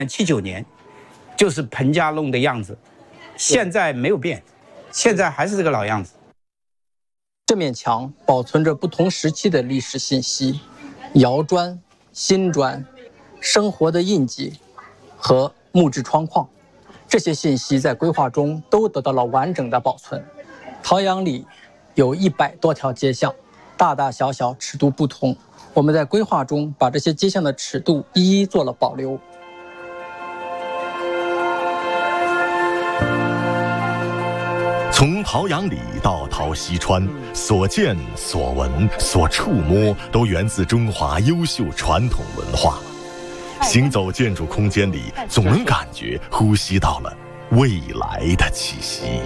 79年，就是彭家弄的样子，现在没有变，现在还是这个老样子。 这面墙保存着不同时期的历史信息，窑砖、新砖、生活的印记和木质窗框，这些信息在规划中都得到了完整的保存。陶阳里有100多条街巷，大大小小，尺度不同。我们在规划中把这些街巷的尺度一一做了保留。 从陶阳里到陶溪川，所见所闻所触摸都源自中华优秀传统文化。行走建筑空间里，总能感觉呼吸到了未来的气息。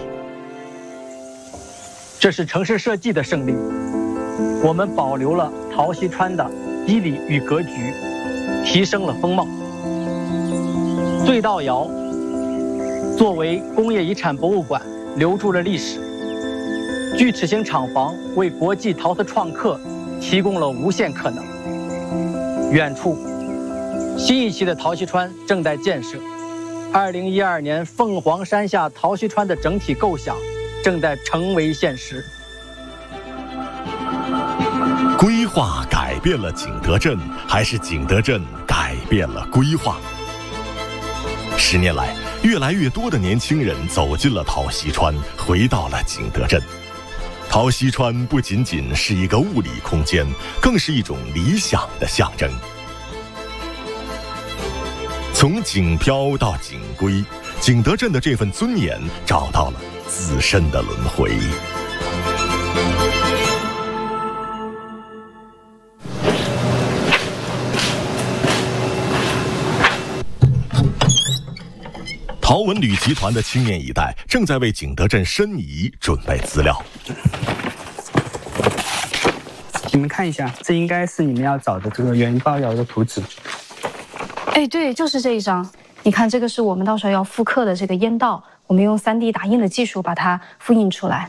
这是城市设计的胜利，我们保留了陶溪川的肌理与格局，提升了风貌。隧道窑作为工业遗产博物馆留住了历史，锯齿形厂房为国际陶瓷创客提供了无限可能。远处，新一期的陶溪川正在建设。2012年凤凰山下陶溪川的整体构想正在成为现实。 规划改变了景德镇，还是景德镇改变了规划？10年来，越来越多的年轻人走进了陶溪川，回到了景德镇。陶溪川不仅仅是一个物理空间，更是一种理想的象征。从景漂到景规，景德镇的这份尊严找到了自身的轮回。陶文旅集团的青年一代正在为景德镇申遗准备资料。 你们看一下，这应该是你们要找的这个元包窑的图纸。 哎，对，就是这一张。你看，这个是我们到时候要复刻的这个烟道，我们用3D 打印的技术把它复印出来。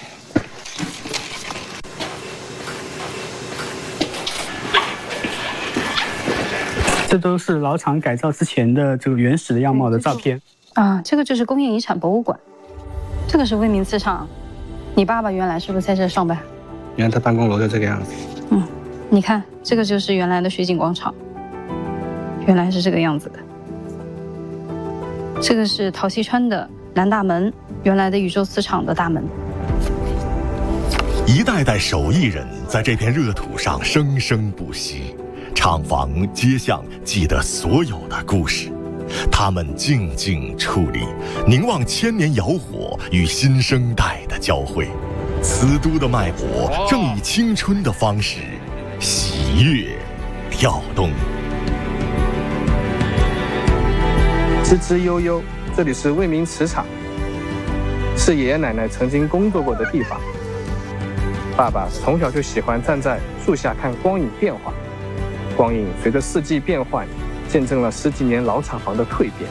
这都是老厂改造之前的这个原始的样貌的照片。 啊，这个就是工业遗产博物馆，这个是威明瓷厂。你爸爸原来是不是在这上班？ 原来他办公楼就这个样子。 你看，这个就是原来的水井广场，原来是这个样子的。这个是陶溪川的南大门，原来的宇宙磁场的大门。 一代代手艺人在这片热土上生生不息，厂房街巷记得所有的故事。他们静静矗立，凝望千年窑火与新生代的交汇。瓷都的脉搏正以青春的方式喜悦跳动。 吱吱悠悠，这里是魏明瓷厂，是爷爷奶奶曾经工作过的地方。爸爸从小就喜欢站在树下看光影变化，光影随着四季变换，见证了10几年老厂房的蜕变，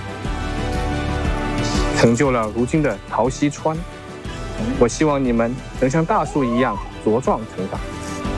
成就了如今的陶溪川。我希望你们能像大树一样茁壮成长。